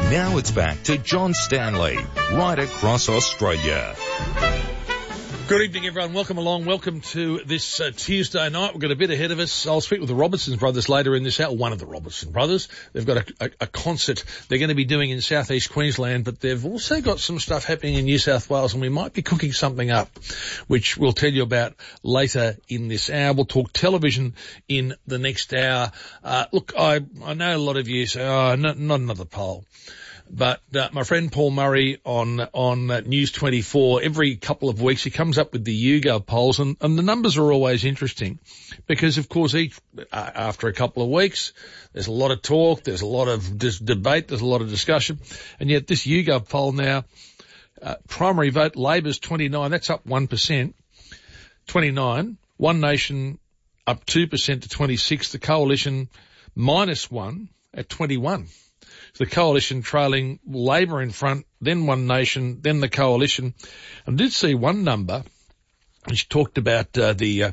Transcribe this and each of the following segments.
Now it's back to John Stanley, right across Australia. Good evening, everyone. Welcome along. Welcome to this Tuesday night. We've got a bit ahead of us. I'll speak with the Robertson brothers later in this hour. One of the Robertson brothers. They've got a concert they're going to be doing in southeast Queensland, but they've also got some stuff happening in New South Wales, and we might be cooking something up, which we'll tell you about later in this hour. We'll talk television in the next hour. Look, I know a lot of you say, oh, not another poll. But my friend Paul Murray on News 24, every couple of weeks he comes up with the YouGov polls, and the numbers are always interesting because, of course, after a couple of weeks, there's a lot of talk, there's a lot of debate, there's a lot of discussion, and yet this YouGov poll now, primary vote, Labor's 29, that's up 1%, 29, One Nation up 2% to 26, the Coalition -1 at 21. The Coalition trailing Labor in front, then One Nation, then the Coalition. I did see one number which talked about the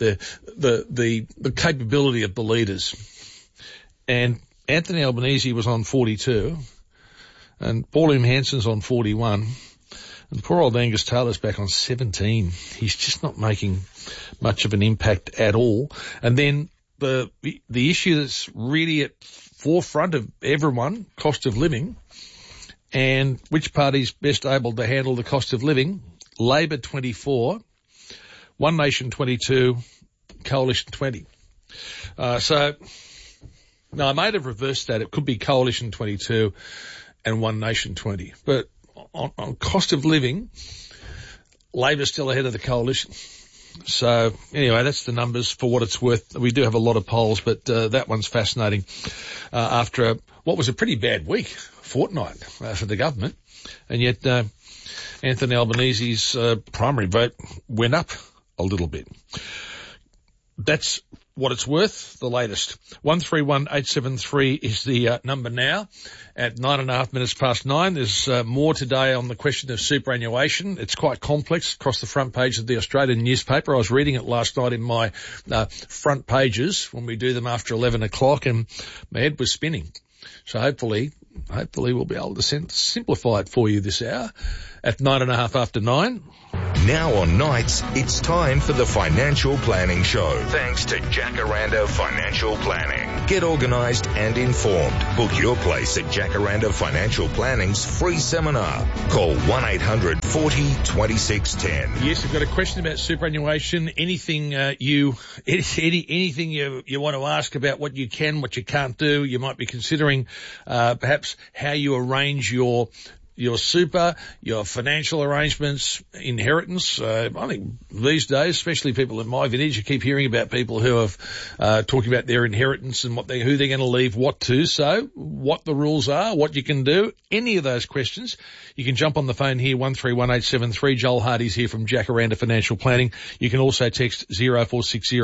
capability of the leaders. And Anthony Albanese was on 42, and Pauline Hanson's on 41, and poor old Angus Taylor's back on 17. He's just not making much of an impact at all. And then the issue that's really at forefront of everyone, cost of living, and which party's best able to handle the cost of living. Labor 24, One Nation 22, Coalition 20. So, no, I might have reversed that. It could be Coalition 22 and One Nation 20. But on cost of living, Labor's still ahead of the Coalition. So anyway, that's the numbers for what it's worth. We do have a lot of polls, but that one's fascinating. After what was a pretty bad fortnight for the government, and yet Anthony Albanese's primary vote went up a little bit. That's what it's worth, the latest. 131873 is the number now at 9:30 There's more today on the question of superannuation. It's quite complex across the front page of the Australian newspaper. I was reading it last night in my front pages when we do them after 11 o'clock, and my head was spinning. So hopefully we'll be able to simplify it for you this hour at 9:30. Now on nights, it's time for the Financial Planning Show. Thanks to Jacaranda Financial Planning. Get organised and informed. Book your place at Jacaranda Financial Planning's free seminar. Call 1-800-40-2610. Yes, I've got a question about superannuation. Anything you want to ask about what you can, what you can't do. You might be considering perhaps how you arrange your super, your financial arrangements, inheritance. I think these days, especially people in my vintage, you keep hearing about people who have talking about their inheritance and who they're going to leave what to. So what the rules are, what you can do, any of those questions, you can jump on the phone here, 131873. Joel Hardy's here from Jacaranda Financial Planning. You can also text 0460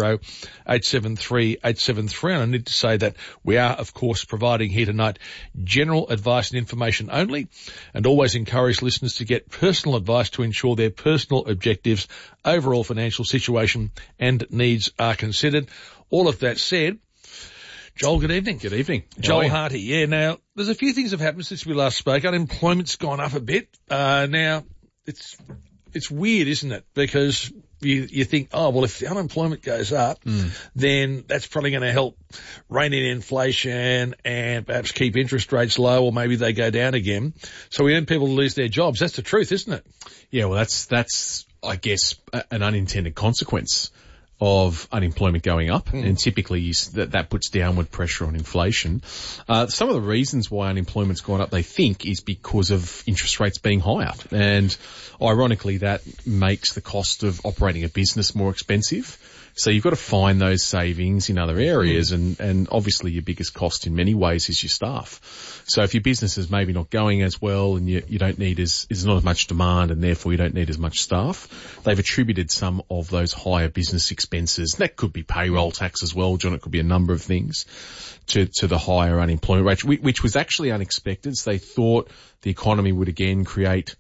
873 873. And I need to say that we are, of course, providing here tonight general advice and information only, and always encourage listeners to get personal advice to ensure their personal objectives, overall financial situation and needs are considered. All of that said, Joel, good evening. Good evening. Joel Hardy. Yeah, now, there's a few things have happened since we last spoke. Unemployment's gone up a bit. Now, it's weird, isn't it? Because you think, oh, well, if the unemployment goes up, then that's probably going to help rein in inflation and perhaps keep interest rates low, or maybe they go down again. So we want people to lose their jobs. That's the truth, isn't it? Yeah, well, that's I guess, an unintended consequence of unemployment going up, and typically that puts downward pressure on inflation. Some of the reasons why unemployment's gone up, they think, is because of interest rates being higher, and ironically that makes the cost of operating a business more expensive. So you've got to find those savings in other areas, and obviously your biggest cost in many ways is your staff. So if your business is maybe not going as well, and you don't need there's not as much demand, and therefore you don't need as much staff, they've attributed some of those higher business expenses. That could be payroll tax as well, John. It could be a number of things to the higher unemployment rate, which was actually unexpected. So they thought the economy would again create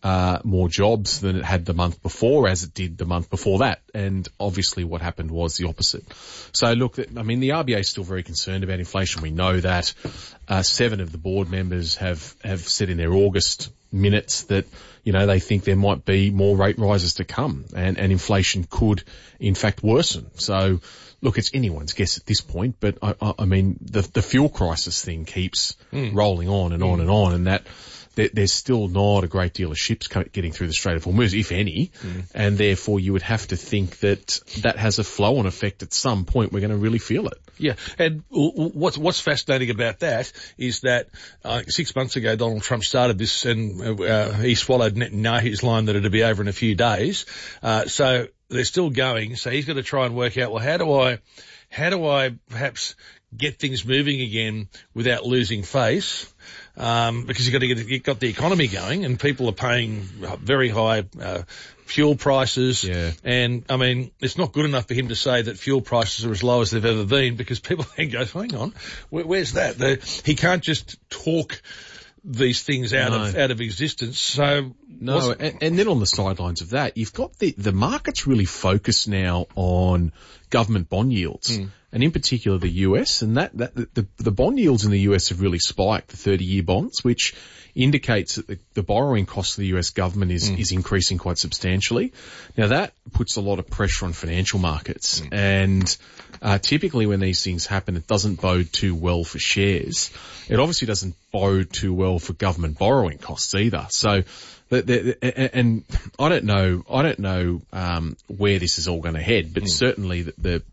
more jobs than it had the month before, as it did the month before that. And obviously what happened was the opposite. So look, I mean, the RBA is still very concerned about inflation. We know that 7 of the board members have said in their August minutes that, you know, they think there might be more rate rises to come, and inflation could in fact worsen. So look, it's anyone's guess at this point, but I mean, the fuel crisis thing keeps rolling on and on and on, and that there's still not a great deal of ships getting through the Strait of Hormuz, if any, and therefore you would have to think that has a flow-on effect at some point. We're going to really feel it. Yeah, and what's fascinating about that is that 6 months ago Donald Trump started this, and he swallowed Netanyahu's line that it'd be over in a few days. So they're still going. So he's got to try and work out, well, how do I perhaps get things moving again without losing face? Because you've got the economy going, and people are paying very high fuel prices. Yeah. And I mean, it's not good enough for him to say that fuel prices are as low as they've ever been, because people then go, hang on, where's that? He can't just talk these things out of existence. So no, and then on the sidelines of that, you've got the market's really focused now on government bond yields. And in particular the US, and the bond yields in the US have really spiked, the 30-year bonds, which indicates that the borrowing cost of the US government is increasing quite substantially. Now that puts a lot of pressure on financial markets, and typically when these things happen, it doesn't bode too well for shares. It obviously doesn't bode too well for government borrowing costs either. So, and I don't know where this is all going to head, but certainly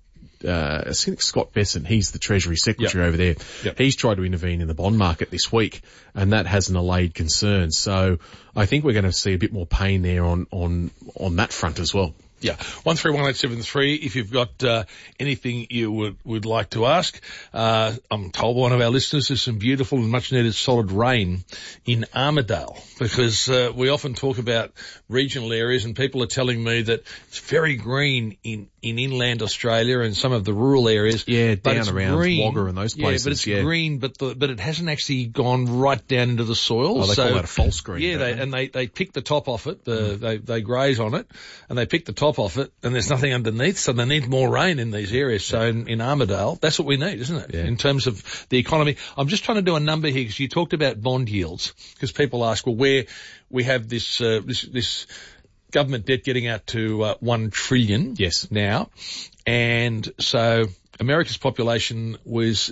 I think Scott Bessent, he's the Treasury Secretary over there. He's tried to intervene in the bond market this week, and that hasn't allayed concerns. So I think we're going to see a bit more pain there on that front as well. Yeah, 131873. If you've got anything you would like to ask, I'm told one of our listeners there's some beautiful and much needed solid rain in Armidale, because we often talk about regional areas, and people are telling me that it's very green in inland Australia and some of the rural areas. Yeah, but down it's around green. Wagga and those places. Yeah, but it's green, but it hasn't actually gone right down into the soil. Oh, they call that a false green. Yeah, they pick the top off it. They graze on it, and they pick the top off it, and there's nothing underneath, so they need more rain in these areas. So in Armidale, that's what we need, isn't it? Yeah. In terms of the economy. I'm just trying to do a number here, because you talked about bond yields, because people ask, well, where we have this government debt getting out to 1 trillion now, and so America's population is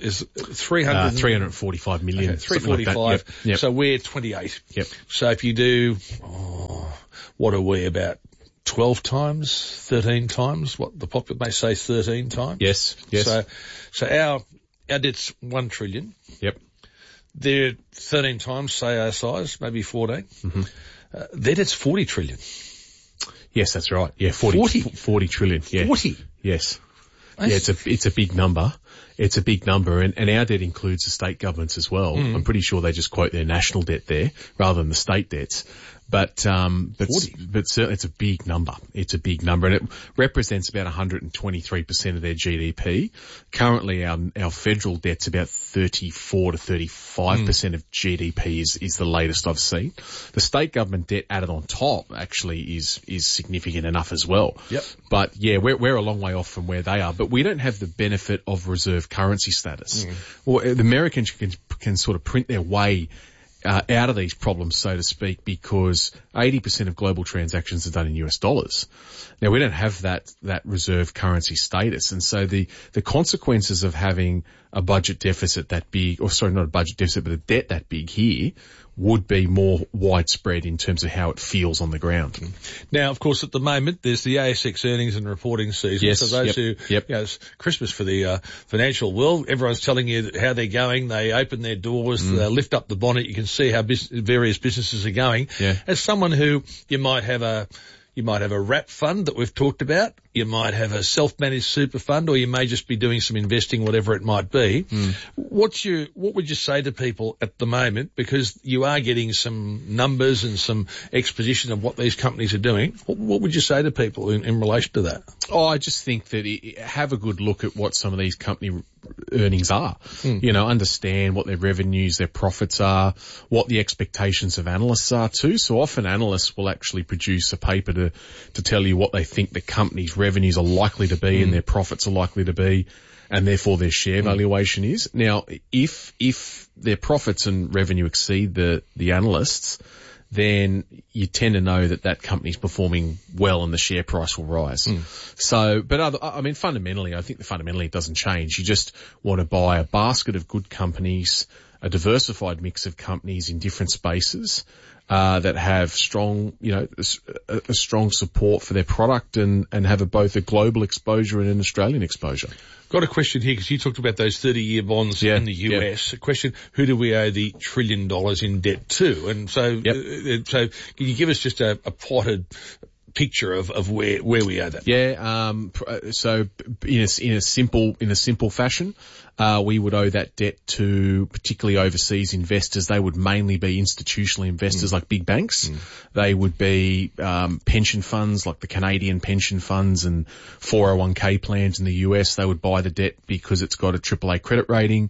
345 million. Okay, 345. Like yep. So we're 28. Yep. So if you do, what are we, about 12 times, 13 times what the population, they say 13 times? Yes. So our debt's 1 trillion. Yep. They're 13 times, say our size, maybe 14. Mm-hmm. Their debt's 40 trillion. Yes, that's right. Yeah, 40 trillion. Yeah. 40? Yes. Yeah, it's a big number. It's a big number, and our debt includes the state governments as well. I'm pretty sure they just quote their national debt there rather than the state debts. But certainly it's a big number. It's a big number, and it represents about 123% of their GDP. Currently, our federal debt's about 34 to 35% of GDP is the latest I've seen. The state government debt added on top actually is significant enough as well. Yep. But yeah, we're a long way off from where they are, but we don't have the benefit of reserve currency status. Well, the Americans can sort of print their way out of these problems, so to speak, because 80% of global transactions are done in US dollars. Now, we don't have that reserve currency status, and so the consequences of having a budget deficit that big, or sorry, not a budget deficit, but a debt that big here, would be more widespread in terms of how it feels on the ground. Now, of course, at the moment, there's the ASX earnings and reporting season. Yes, so those who, it's Christmas for the financial world. Everyone's telling you how they're going. They open their doors, they lift up the bonnet. You can see how various businesses are going. Yeah. As someone who, you might have a wrap fund that we've talked about. You might have a self-managed super fund, or you may just be doing some investing, whatever it might be. What would you say to people at the moment? Because you are getting some numbers and some exposition of what these companies are doing. What would you say to people in relation to that? Oh, I just think that have a good look at what some of these company earnings are. You know, understand what their revenues, their profits are, what the expectations of analysts are too. So often analysts will actually produce a paper to tell you what they think the company's revenues are likely to be and their profits are likely to be, and therefore their share valuation is. Now, if their profits and revenue exceed the analysts, then you tend to know that company's performing well and the share price will rise. So, but fundamentally, I think fundamentally it doesn't change. You just want to buy a basket of good companies, a diversified mix of companies in different spaces, that have strong, a strong support for their product and have both a global exposure and an Australian exposure. Got a question here because you talked about those 30-year bonds in the US. A question: who do we owe the $1 trillion in debt to? And so, so can you give us just a plotted picture of where we owe that? Yeah. So in a simple fashion, we would owe that debt to particularly overseas investors. They would mainly be institutional investors like big banks. They would be pension funds like the Canadian pension funds and 401k plans in the US. They would buy the debt because it's got a AAA credit rating.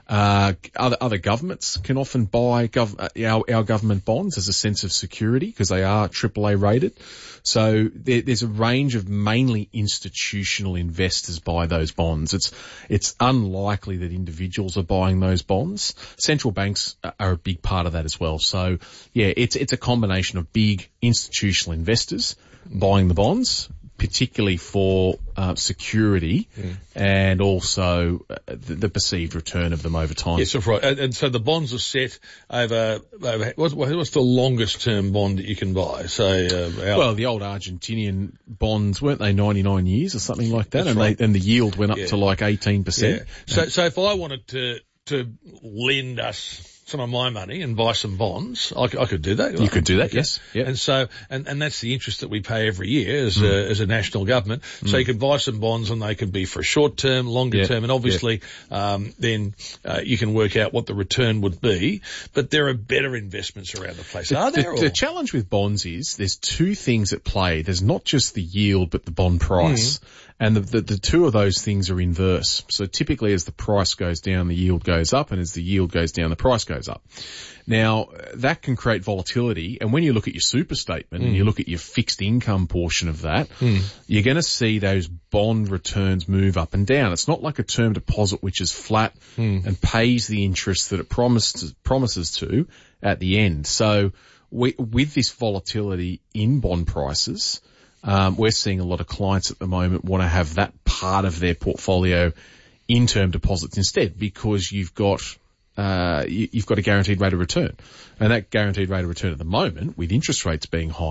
Other governments can often buy our government bonds as a sense of security because they are AAA rated. So there's a range of mainly institutional investors buy those bonds. It's unlikely that individuals are buying those bonds. Central banks are a big part of that as well. So yeah, it's a combination of big institutional investors buying the bonds, particularly for security and also the perceived return of them over time. Yes, that's right. And so the bonds are set over what's the longest term bond that you can buy? So, well, the old Argentinian bonds, weren't they 99 years or something like that? That's right. And the yield went up to like 18%. Yeah. So if I wanted to lend us some of my money and buy some bonds, I could do that. You could do that, yes. Yep. And so, and that's the interest that we pay every year as a national government. So you could buy some bonds and they could be for a short term, longer term, and obviously, then, you can work out what the return would be. But there are better investments around the place. Are there? The challenge with bonds is there's two things at play. There's not just the yield, but the bond price. And the two of those things are inverse. So typically as the price goes down, the yield goes up, and as the yield goes down, the price goes up. Now, that can create volatility, and when you look at your super statement and you look at your fixed income portion of that, you're going to see those bond returns move up and down. It's not like a term deposit which is flat and pays the interest that it promises to at the end. So with this volatility in bond prices, we're seeing a lot of clients at the moment want to have that part of their portfolio in term deposits instead, because you've got a guaranteed rate of return. And that guaranteed rate of return at the moment, with interest rates being high,